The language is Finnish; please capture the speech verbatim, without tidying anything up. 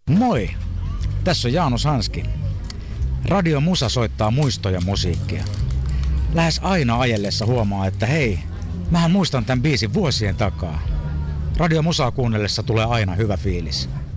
Moi! Tässä on Jaanus Hanski. Radio Musa soittaa muistoja musiikkia. Lähes aina ajellessa huomaa, että hei, mähän muistan tämän biisin vuosien takaa. Radio Musaa kuunnellessa tulee aina hyvä fiilis.